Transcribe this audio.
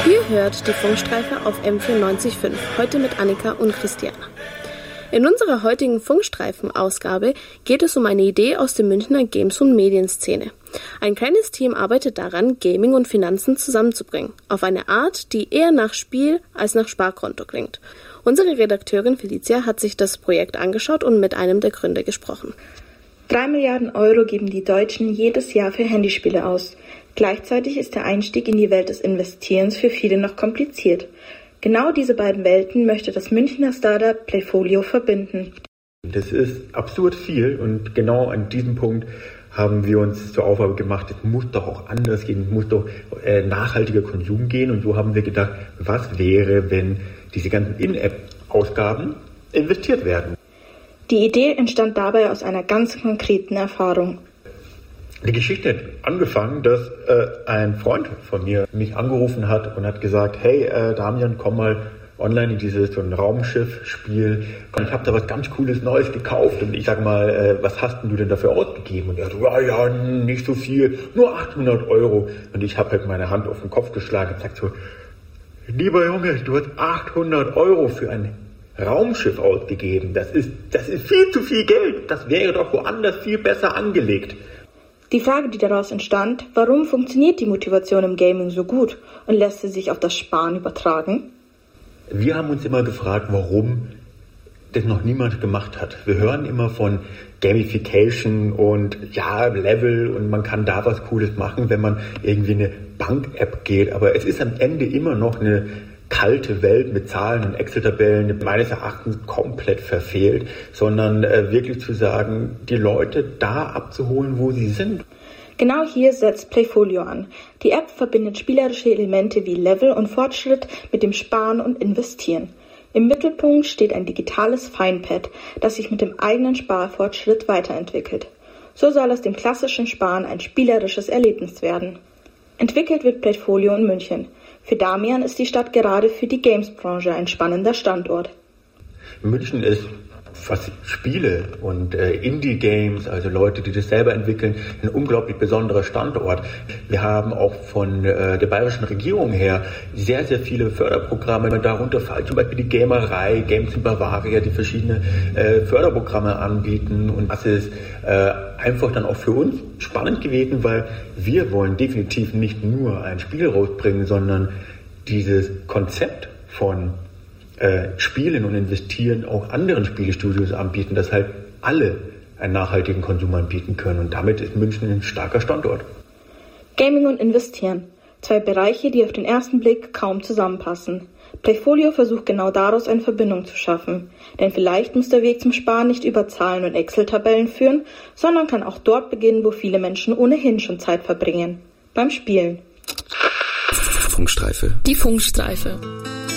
Ihr hört die Funkstreife auf M94.5, heute mit Annika und Christiana. In unserer heutigen Funkstreifen-Ausgabe geht es um eine Idee aus der Münchner Games- und Medienszene. Ein kleines Team arbeitet daran, Gaming und Finanzen zusammenzubringen, auf eine Art, die eher nach Spiel als nach Sparkonto klingt. Unsere Redakteurin Felicia hat sich das Projekt angeschaut und mit einem der Gründer gesprochen. 3 Milliarden Euro geben die Deutschen jedes Jahr für Handyspiele aus. Gleichzeitig ist der Einstieg in die Welt des Investierens für viele noch kompliziert. Genau diese beiden Welten möchte das Münchner Startup Playfolio verbinden. Das ist absurd viel und genau an diesem Punkt haben wir uns zur Aufgabe gemacht, es muss doch auch anders gehen, es muss doch nachhaltiger Konsum gehen. Und so haben wir gedacht, was wäre, wenn diese ganzen In-App-Ausgaben investiert werden? Die Idee entstand dabei aus einer ganz konkreten Erfahrung. Die Geschichte hat angefangen, dass ein Freund von mir mich angerufen hat und hat gesagt, hey Damian, komm mal online in dieses so ein Raumschiff-Spiel. Ich habe da was ganz Cooles Neues gekauft und ich sag mal, was hast denn du denn dafür ausgegeben? Und er so, ja, nicht so viel, nur 800 Euro. Und ich habe halt meine Hand auf den Kopf geschlagen und gesagt so, lieber Junge, du hast 800 Euro für ein Raumschiff ausgegeben. Das ist viel zu viel Geld. Das wäre doch woanders viel besser angelegt. Die Frage, die daraus entstand, warum funktioniert die Motivation im Gaming so gut und lässt sie sich auf das Sparen übertragen? Wir haben uns immer gefragt, warum das noch niemand gemacht hat. Wir hören immer von Gamification und ja, Level und man kann da was Cooles machen, wenn man irgendwie eine Bank-App geht. Aber es ist am Ende immer noch eine kalte Welt mit Zahlen und Excel-Tabellen, meines Erachtens komplett verfehlt, sondern wirklich zu sagen, die Leute da abzuholen, wo sie sind. Genau hier setzt Playfolio an. Die App verbindet spielerische Elemente wie Level und Fortschritt mit dem Sparen und Investieren. Im Mittelpunkt steht ein digitales Feinpad, das sich mit dem eigenen Sparfortschritt weiterentwickelt. So soll aus dem klassischen Sparen ein spielerisches Erlebnis werden. Entwickelt wird Playfolio in München. Für Damian ist die Stadt gerade für die Games-Branche ein spannender Standort. München ist, was Spiele und Indie-Games, also Leute, die das selber entwickeln, ein unglaublich besonderer Standort. Wir haben auch von der bayerischen Regierung her sehr, sehr viele Förderprogramme. Darunter fallen zum Beispiel die Gamerei, Games in Bavaria, die verschiedene Förderprogramme anbieten. Und das ist einfach dann auch für uns spannend gewesen, weil wir wollen definitiv nicht nur ein Spiel rausbringen, sondern dieses Konzept von Spielen und Investieren auch anderen Spielestudios anbieten, dass halt alle einen nachhaltigen Konsum anbieten können. Und damit ist München ein starker Standort. Gaming und Investieren. 2 Bereiche, die auf den ersten Blick kaum zusammenpassen. Playfolio versucht genau daraus eine Verbindung zu schaffen. Denn vielleicht muss der Weg zum Sparen nicht über Zahlen und Excel-Tabellen führen, sondern kann auch dort beginnen, wo viele Menschen ohnehin schon Zeit verbringen. Beim Spielen. Funkstreife. Die Funkstreife.